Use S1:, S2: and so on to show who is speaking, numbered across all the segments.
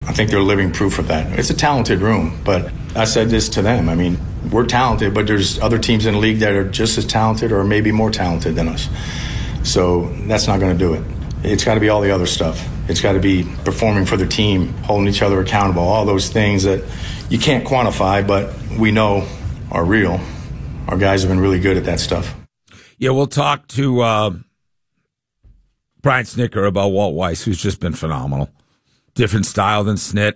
S1: I think they're living proof of that. It's a talented room, but I said this to them. I mean, we're talented, but there's other teams in the league that are just as talented or maybe more talented than us. So that's not going to do it. It's got to be all the other stuff. It's got to be performing for the team, holding each other accountable, all those things that you can't quantify, but we know are real. Our guys have been really good at that stuff.
S2: Yeah, we'll talk to Brian Snitker about Walt Weiss, who's just been phenomenal. Different style than Snit.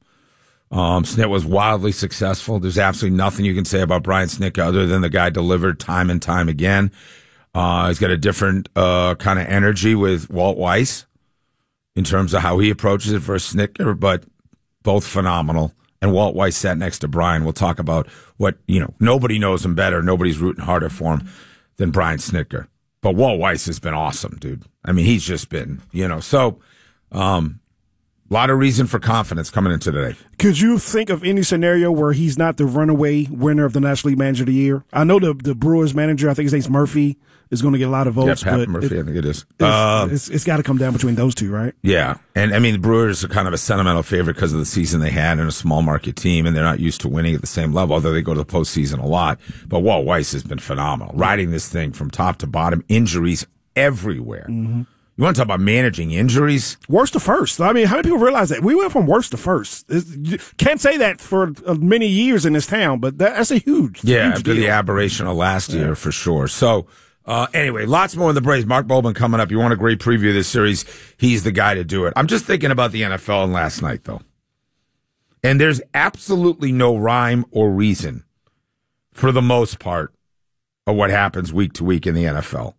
S2: Snit was wildly successful. There's absolutely nothing you can say about Brian Snitker other than the guy delivered time and time again. He's got a different kind of energy with Walt Weiss in terms of how he approaches it versus Snitker, but both phenomenal. And Walt Weiss sat next to Brian. We'll talk about what, nobody knows him better. Nobody's rooting harder for him than Brian Snitker. But Walt Weiss has been awesome, dude. I mean, he's just been, so a lot of reason for confidence coming into today.
S3: Could you think of any scenario where he's not the runaway winner of the National League Manager of the Year? I know the Brewers manager, I think his name's Murphy, is going to get a lot of votes.
S2: Yeah, Pat Murphy, I think it is.
S3: It's got to come down between those two, right?
S2: Yeah. And, I mean, the Brewers are kind of a sentimental favorite because of the season they had in a small market team, and they're not used to winning at the same level, although they go to the postseason a lot. But Walt Weiss has been phenomenal, riding this thing from top to bottom, injuries everywhere. Mm-hmm. You want to talk about managing injuries?
S3: Worst to first. I mean, how many people realize that? We went from worst to first. Can't say that for many years in this town, but that's a huge
S2: after
S3: deal.
S2: The aberration of last year, for sure. So, anyway, lots more in the Braves. Mark Bowman coming up. You want a great preview of this series? He's the guy to do it. I'm just thinking about the NFL and last night, though. And there's absolutely no rhyme or reason, for the most part, of what happens week to week in the NFL.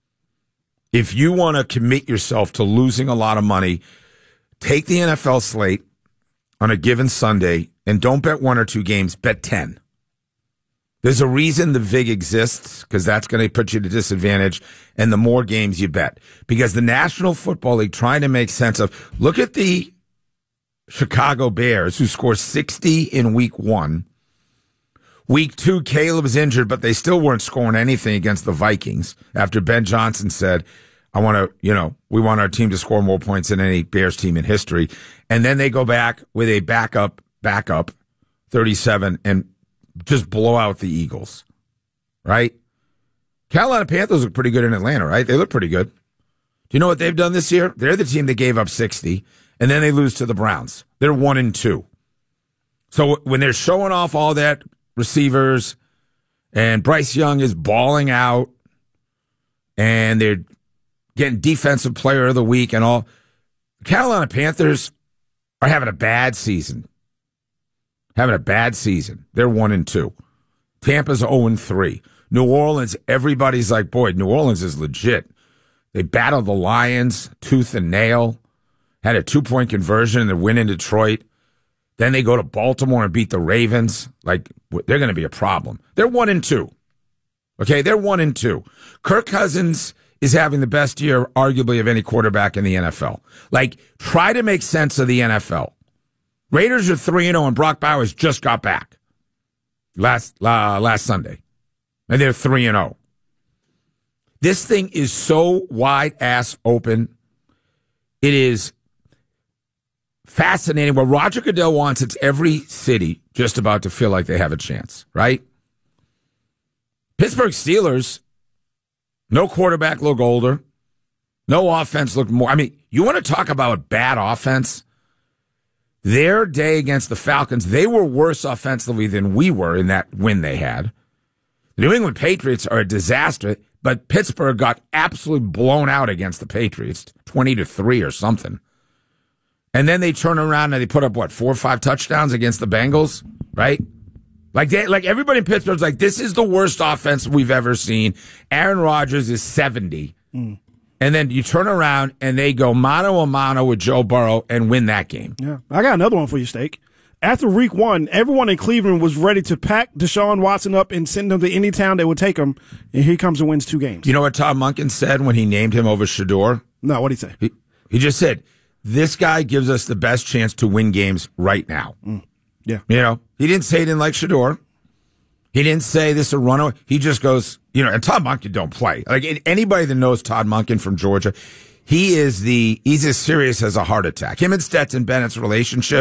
S2: If you want to commit yourself to losing a lot of money, take the NFL slate on a given Sunday and don't bet one or two games, bet 10. There's a reason the VIG exists, because that's going to put you at a disadvantage, and the more games you bet. Because the National Football League trying to make sense of, look at the Chicago Bears, who scored 60 in week 1. Week 2, Caleb's injured, but they still weren't scoring anything against the Vikings after Ben Johnson said, we want our team to score more points than any Bears team in history. And then they go back with a backup, 37, and just blow out the Eagles, right? Carolina Panthers look pretty good in Atlanta, right? They look pretty good. Do you know what they've done this year? They're the team that gave up 60, and then they lose to the Browns. They're 1-2. So when they're showing off all that receivers, and Bryce Young is balling out, and they're getting defensive player of the week and all, the Carolina Panthers are having a bad season. They're 1-2. Tampa's 0-3. New Orleans, everybody's like, boy, New Orleans is legit. They battled the Lions tooth and nail, had a 2-point conversion in the win in Detroit. Then they go to Baltimore and beat the Ravens. Like, they're going to be a problem. They're 1-2. Okay, they're 1-2. Kirk Cousins is having the best year, arguably, of any quarterback in the NFL. Like, try to make sense of the NFL. Raiders are 3-0, and Brock Bowers just got back last Sunday, and they're 3-0. This thing is so wide-ass open. It is fascinating. What Roger Goodell wants, it's every city just about to feel like they have a chance, right? Pittsburgh Steelers, no quarterback look older. No offense look more. I mean, you want to talk about bad offense? Their day against the Falcons, they were worse offensively than we were in that win they had. The New England Patriots are a disaster, but Pittsburgh got absolutely blown out against the Patriots, 20-3 or something. And then they turn around and they put up, 4 or 5 touchdowns against the Bengals, right? Like everybody in Pittsburgh's like, this is the worst offense we've ever seen. Aaron Rodgers is 70. And then you turn around and they go mano a mano with Joe Burrow and win that game.
S3: Yeah. I got another one for you, Steak. After week 1, everyone in Cleveland was ready to pack Deshaun Watson up and send him to any town that would take him. And here he comes and wins 2 games.
S2: You know what Todd Monken said when he named him over Shedeur?
S3: No, what'd he say?
S2: He just said, this guy gives us the best chance to win games right now.
S3: Yeah.
S2: He didn't say he didn't like Shedeur. He didn't say this a runaway. He just goes, and Todd Monken don't play. Like, anybody that knows Todd Monken from Georgia, he's as serious as a heart attack. Him and Stetson Bennett's relationship